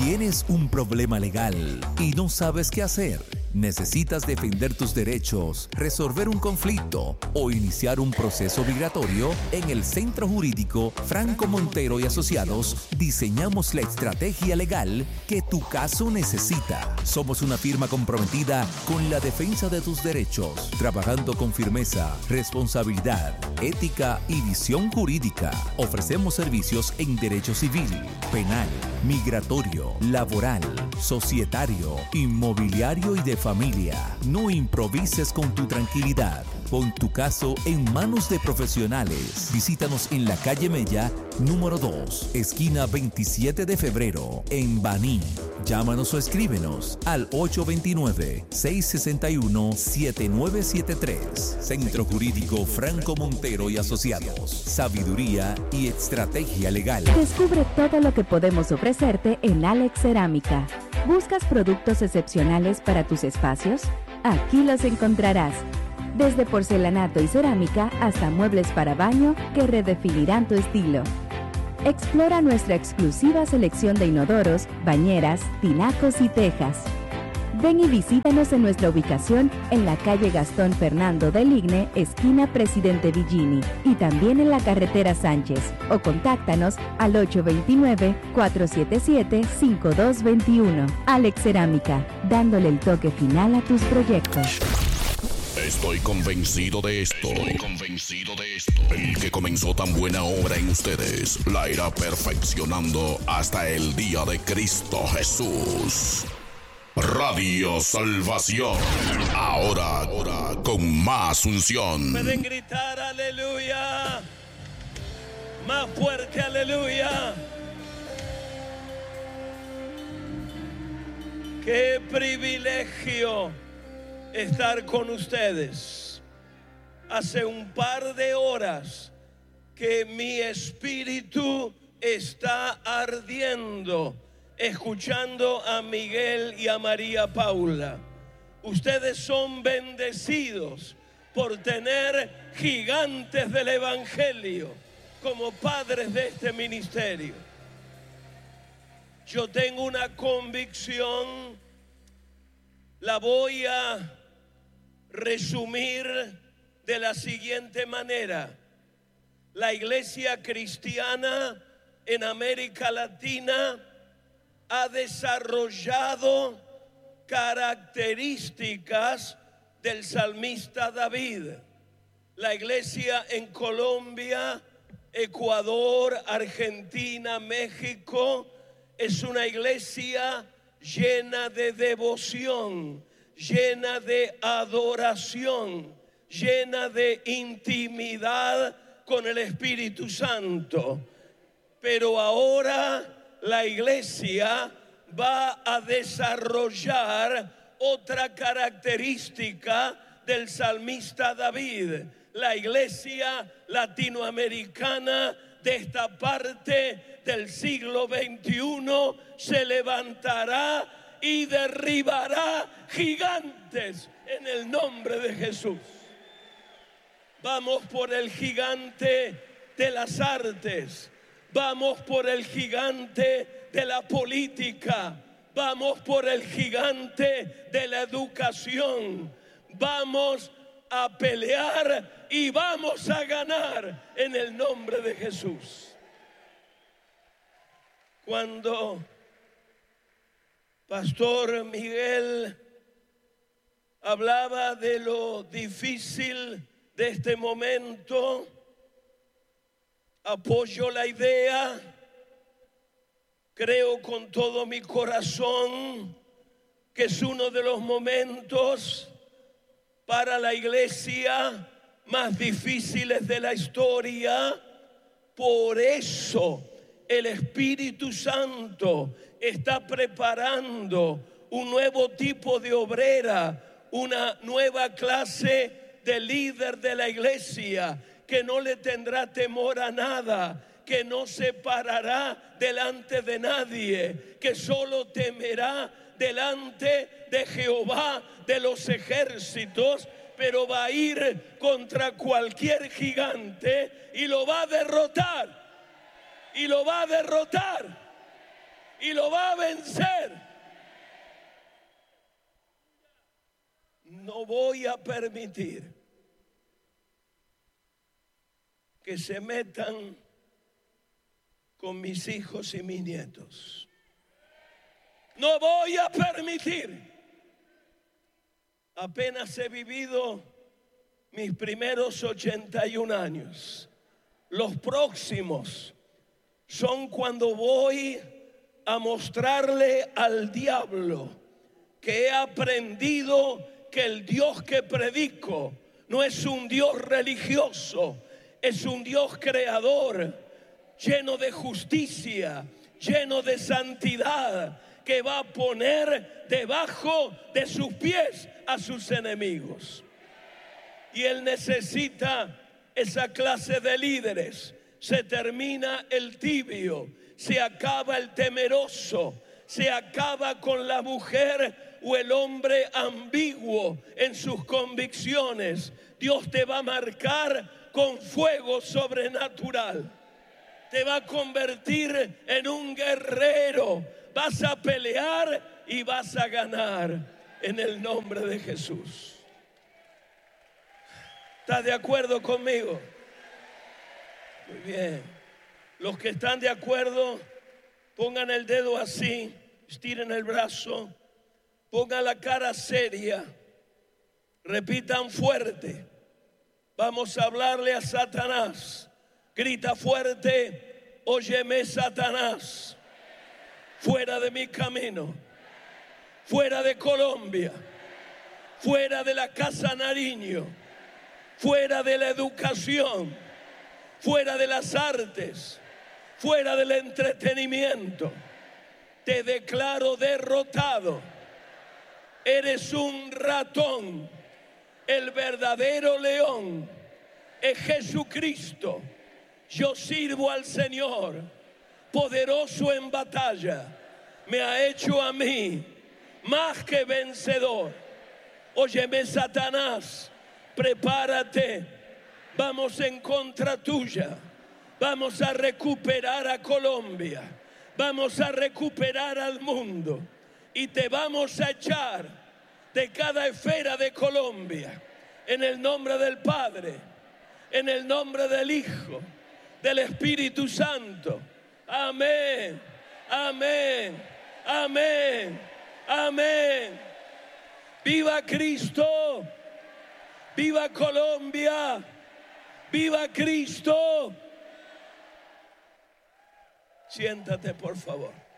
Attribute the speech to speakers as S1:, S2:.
S1: ¿Tienes un problema legal y no sabes qué hacer? ¿Necesitas defender tus derechos, resolver un conflicto o iniciar un proceso migratorio? En el Centro Jurídico Franco Montero y Asociados diseñamos la estrategia legal que tu caso necesita. Somos una firma comprometida con la defensa de tus derechos, trabajando con firmeza, responsabilidad, ética y visión jurídica. Ofrecemos servicios en derecho civil, penal, migratorio, laboral, societario, inmobiliario y de familia. No improvises con tu tranquilidad. Pon tu caso en manos de profesionales. Visítanos en la calle Mella, número 2, esquina 27 de febrero, en Baní. Llámanos o escríbenos al 829-661-7973. Centro Jurídico Franco Montero y Asociados. Sabiduría y estrategia legal.
S2: Descubre todo lo que podemos ofrecerte en Alex Cerámica. ¿Buscas productos excepcionales para tus espacios? Aquí los encontrarás. Desde porcelanato y cerámica hasta muebles para baño que redefinirán tu estilo. Explora nuestra exclusiva selección de inodoros, bañeras, tinacos y tejas. Ven y visítanos en nuestra ubicación en la calle Gastón Fernando del Igne, esquina Presidente Villini, y también en la carretera Sánchez, o contáctanos al 829-477-5221. Alex Cerámica, dándole el toque final a tus proyectos.
S3: Estoy convencido de esto. El que comenzó tan buena obra en ustedes la irá perfeccionando hasta el día de Cristo Jesús. Radio Salvación. Ahora con más unción.
S4: Pueden gritar aleluya. Más fuerte aleluya. Qué privilegio estar con ustedes. Hace un par de horas que mi espíritu está ardiendo escuchando a Miguel y a María Paula. Ustedes son bendecidos por tener gigantes del evangelio como padres de este ministerio. Yo tengo una convicción, la voy a resumir de la siguiente manera. La iglesia cristiana en América Latina ha desarrollado características del salmista David. La iglesia en Colombia, Ecuador, Argentina, México es una iglesia llena de devoción, llena de adoración, llena de intimidad con el Espíritu Santo. Pero ahora la iglesia va a desarrollar otra característica del salmista David. La iglesia latinoamericana de esta parte del siglo XXI se levantará y derribará gigantes en el nombre de Jesús. Vamos por el gigante de las artes. Vamos por el gigante de la política. Vamos por el gigante de la educación. Vamos a pelear y vamos a ganar en el nombre de Jesús. Cuando Pastor Miguel hablaba de lo difícil de este momento, apoyo la idea, creo con todo mi corazón que es uno de los momentos para la iglesia más difíciles de la historia. Por eso el Espíritu Santo está preparando un nuevo tipo de obrera, una nueva clase de líder de la iglesia, que no le tendrá temor a nada, que no se parará delante de nadie, que solo temerá delante de Jehová de los ejércitos, pero va a ir contra cualquier gigante y lo va a derrotar, y lo va a derrotar, y lo va a vencer. No voy a permitir que se metan con mis hijos y mis nietos. No voy a permitir. Apenas he vivido mis primeros 81 años. Los próximos son cuando voy a mostrarle al diablo que he aprendido que el Dios que predico no es un Dios religioso, es un Dios creador, lleno de justicia, lleno de santidad, que va a poner debajo de sus pies a sus enemigos. Y Él necesita esa clase de líderes. Se termina el tibio, se acaba el temeroso, se acaba con la mujer o el hombre ambiguo en sus convicciones. Dios te va a marcar con fuego sobrenatural. Te va a convertir en un guerrero. Vas a pelear y vas a ganar en el nombre de Jesús. ¿Estás de acuerdo conmigo? Muy bien. Los que están de acuerdo, pongan el dedo así, estiren el brazo, pongan la cara seria, repitan fuerte. Vamos a hablarle a Satanás. Grita fuerte: óyeme, Satanás, fuera de mi camino, fuera de Colombia, fuera de la Casa Nariño, fuera de la educación, fuera de las artes, fuera del entretenimiento. Te declaro derrotado. Eres un ratón. El verdadero león es Jesucristo. Yo sirvo al Señor, poderoso en batalla. Me ha hecho a mí más que vencedor. Óyeme, Satanás, prepárate. Vamos en contra tuya. Vamos a recuperar a Colombia. Vamos a recuperar al mundo. Y te vamos a echar de cada esfera de Colombia. En el nombre del Padre, en el nombre del Hijo, del Espíritu Santo. Amén, amén, amén, amén. ¡Viva Cristo! ¡Viva Colombia! ¡Viva Cristo! Siéntate, por favor.